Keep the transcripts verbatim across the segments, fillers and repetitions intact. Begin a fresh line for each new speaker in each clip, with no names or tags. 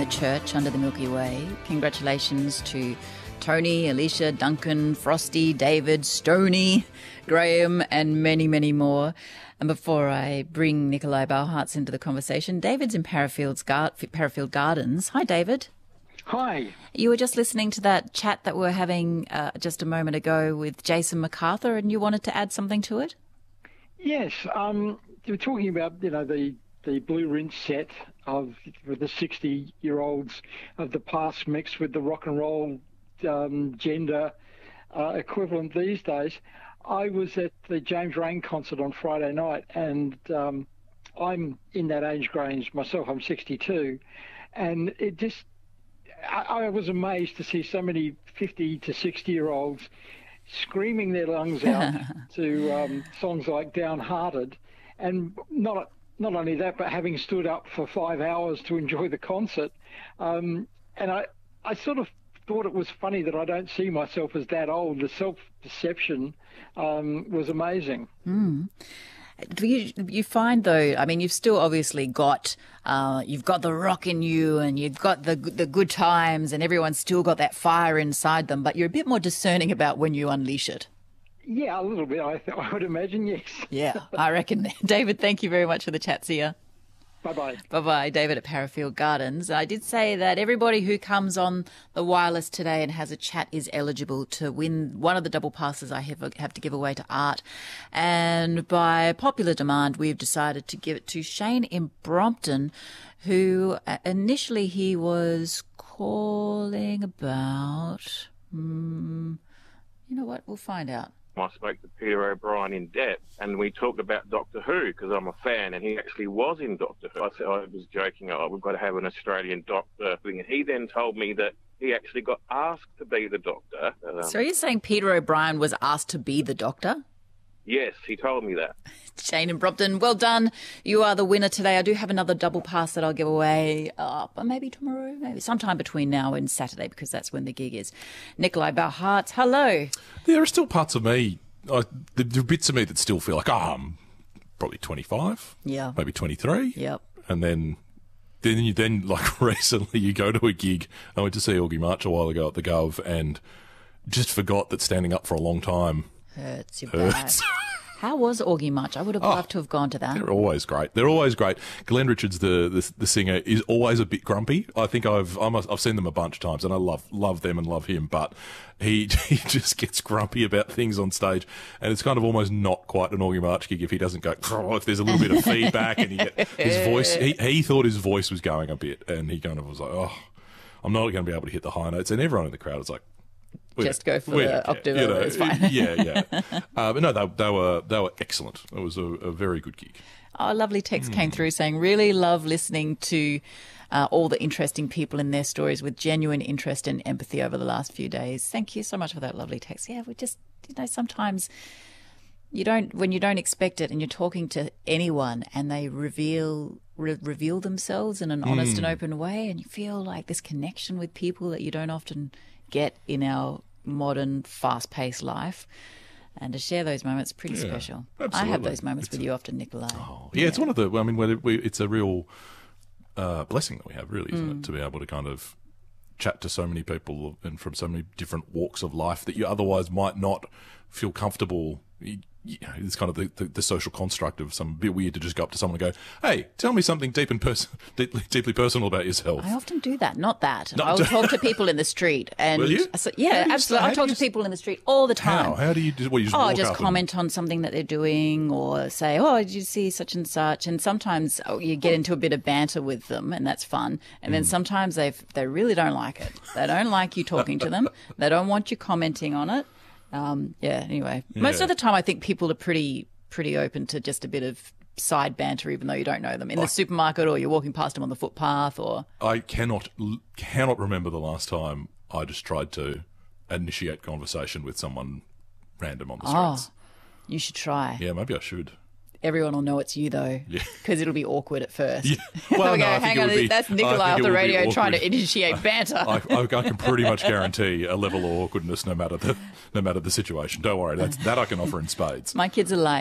church under the Milky Way. Congratulations to Tony, Alicia, Duncan, Frosty, David, Stoney, Graham, and many, many more. And before I bring Nikolai Bauhartz into the conversation, David's in Parafield's Gar- Parafield Gardens. Hi, David.
Hi.
You were just listening to that chat that we were having uh, just a moment ago with Jason MacArthur, and you wanted to add something to it?
Yes. Um, you were talking about, you know, the, the Blue Rinse set of the sixty-year-olds of the past mixed with the rock and roll um, gender uh, equivalent these days. I was at the James Rain concert on Friday night, and um, I'm in that age range myself. I'm sixty-two, and it just I, I was amazed to see so many fifty to sixty-year-olds screaming their lungs out to um, songs like Downhearted, and not not only that, but having stood up for five hours to enjoy the concert. Um, and I, I sort of thought it was funny that I don't see myself as that old. The self-perception um, was amazing.
Mm. Do you, you find, though, I mean, you've still obviously got, uh, you've got the rock in you and you've got the the good times and everyone's still got that fire inside them, but you're a bit more discerning about when you unleash it.
Yeah, a little bit, I, th- I would imagine, yes.
Yeah, I reckon. David, thank you very much for the chat. See ya.
Bye-bye.
Bye-bye, David at Parafield Gardens. I did say that everybody who comes on the wireless today and has a chat is eligible to win one of the double passes I have, have to give away to Art. And by popular demand, we've decided to give it to Shane in Brompton, who uh, initially he was calling about... Um, you know what? We'll find out.
I spoke to Peter O'Brien in depth, and we talked about Doctor Who because I'm a fan, and he actually was in Doctor Who. I said I was joking, oh, we've got to have an Australian Doctor thing, and he then told me that he actually got asked to be the Doctor. Um,
so you're saying Peter O'Brien was asked to be the Doctor?
Yes, he told me that.
Shane in Brompton, well done. You are the winner today. I do have another double pass that I'll give away, uh, maybe tomorrow, maybe sometime between now and Saturday, because that's when the gig is. Nikolai Bauhartz, hello.
There are still parts of me, I, there are bits of me that still feel like, oh, I'm probably twenty-five,
yeah,
maybe twenty-three.
Yep.
And then, then you then like recently you go to a gig. I went to see Augie March a while ago at the Gov and just forgot that standing up for a long time
hurts your
hurts.
back. How was Augie March? I would have
oh,
loved to have gone to that.
They're always great. They're always great. Glenn Richards, the the, the singer, is always a bit grumpy. I think I've I'm a, I've seen them a bunch of times, and I love love them and love him. But he he just gets grumpy about things on stage, and it's kind of almost not quite an Augie March gig if he doesn't go. Oh, if there's a little bit of feedback, and he get, his voice, he he thought his voice was going a bit, and he kind of was like, oh, I'm not going to be able to hit the high notes, and everyone in the crowd was like.
Just go for the octave, you know, it's fine.
yeah, yeah. Uh, but no, they, they were they were excellent. It was a, a very good gig.
Oh, a lovely text
mm.
came through saying, really love listening to uh, all the interesting people in their stories with genuine interest and empathy over the last few days. Thank you so much for that lovely text. Yeah, we just, you know, sometimes you don't, when you don't expect it and you're talking to anyone and they reveal re- reveal themselves in an honest mm. and open way, and you feel like this connection with people that you don't often get in our modern, fast-paced life, and to share those moments, pretty yeah, special.
Absolutely.
I have those moments
it's
with
a,
you often, Nikolai.
Oh, yeah, yeah, it's one of the. I mean, we, it's a real uh, blessing that we have, really, isn't mm. it, to be able to kind of chat to so many people and from so many different walks of life that you otherwise might not feel comfortable. You, you know, it's kind of the, the, the social construct of some bit weird to just go up to someone and go, "Hey, tell me something deep and pers- deeply, deeply personal about yourself."
I often do that. Not that.
No,
I'll talk to people in the street, and
will you?
So, yeah,
you,
absolutely. I talk to people in the street all the time.
How? How do you? What, you just
oh,
walk
just
up
comment
and...
on something that they're doing, or say, "Oh, did you see such and such?" And sometimes oh, you get into a bit of banter with them, and that's fun. And then mm. sometimes they they really don't like it. They don't like you talking to them. They don't want you commenting on it. Um, yeah. Anyway, yeah. Most of the time, I think people are pretty pretty open to just a bit of side banter, even though you don't know them in the I, supermarket, or you're walking past them on the footpath. Or
I cannot cannot remember the last time I just tried to initiate conversation with someone random on the streets.
Oh, you should try.
Yeah, maybe I should.
Everyone will know it's you, though, because yeah. it'll be awkward at first. Yeah.
Well, no,
go,
I think
hang
it
on,
would be,
that's Nikolai off the radio trying to initiate banter.
I, I, I can pretty much guarantee a level of awkwardness no matter the no matter the situation. Don't worry, that's, that I can offer in spades.
My kids are like,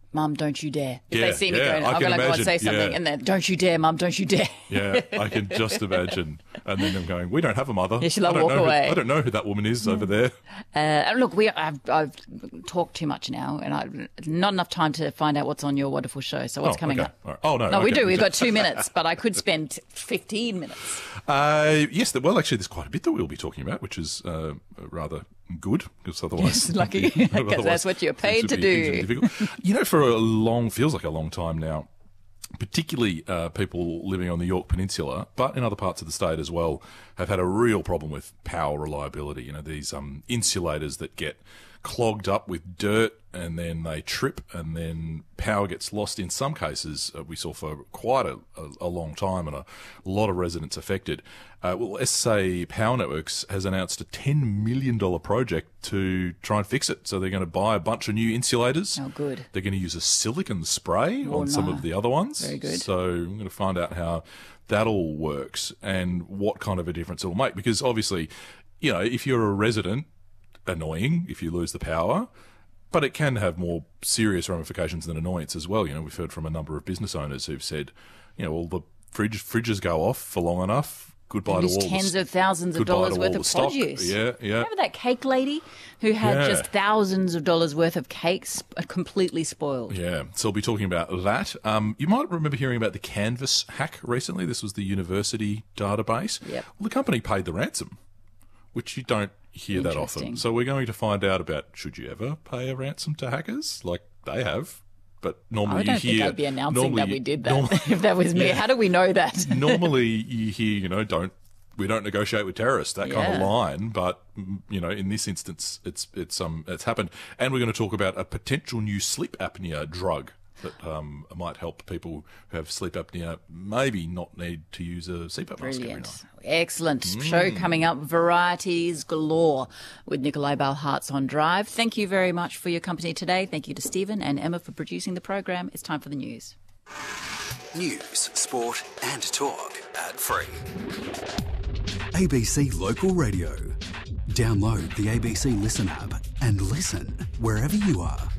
Mum, don't you dare. If
Yeah,
they see me
yeah,
going,
I
I'm
can
going to go and
imagine,
say something,
yeah.
and then, don't you dare, Mum, don't you dare.
Yeah, I can just imagine. And then them going, we don't have a mother.
Yeah, she'll
I don't
walk
know
away.
Who, I don't know who that woman is over there.
Uh, look, we I've, I've talked too much now, and I've not enough time to find out what's on your wonderful show. So what's
Oh,
coming
okay.
up?
All right. Oh, no.
No, we
okay.
do. We've got two minutes, but I could spend fifteen minutes.
Uh, yes, well, actually, there's quite a bit that we'll be talking about, which is uh, rather good, because otherwise...
Yes, lucky, 'cause
otherwise
that's what you're paid
things would
to
be- things
do.
would be difficult. You know, for a long, feels like a long time now, particularly uh, people living on the York Peninsula, but in other parts of the state as well, have had a real problem with power reliability. You know, these um, insulators that get clogged up with dirt and then they trip and then power gets lost. In some cases, uh, we saw for quite a, a, a long time and a lot of residents affected. Uh, well, S A Power Networks has announced a ten million dollars project to try and fix it. So they're going to buy a bunch of new insulators.
Oh, good.
They're going to use a silicon spray
Oh,
on some
no.
of the other ones.
Very good.
So I'm going to find out how that all works and what kind of a difference it'll make. Because obviously, you know, if you're a resident, annoying if you lose the power, but it can have more serious ramifications than annoyance as well. You know, we've heard from a number of business owners who've said, you know, well, the fridge fridges go off for long enough. Goodbye to
Lose
all the
tens
s-
of thousands of
goodbye
dollars
to
worth
all
of
the stock.
produce.
Yeah, yeah.
Remember that cake lady who had
Yeah.
just thousands of dollars worth of cakes completely spoiled?
Yeah, so we'll be talking about that. Um, you might remember hearing about the Canvas hack recently. This was the university database.
Yep.
Well, the company paid the ransom, which you don't hear that often.
Interesting.
So we're going to find out about, should you ever pay a ransom to hackers? Like they have. But normally
I don't
you
think
hear...
I'd be announcing
normally
that we
you-
did that
norm-
if that was me.
Yeah.
How do we know that?
normally you hear, you know, don't we don't negotiate with terrorists, that kind of
Yeah.
line. But mm, you know, in this instance, it's it's um it's happened, and we're going to talk about a potential new sleep apnea drug that um might help people who have sleep apnea maybe not need to use a C PAP mask every
Brilliant.
night.
Excellent.
Mm.
Show coming up, varieties galore with Nikolai Balhartz on Drive. Thank you very much for your company today. Thank you to Stephen and Emma for producing the program. It's time for the news.
News, sport and talk ad-free. A B C Local Radio. Download the A B C Listen app and listen wherever you are.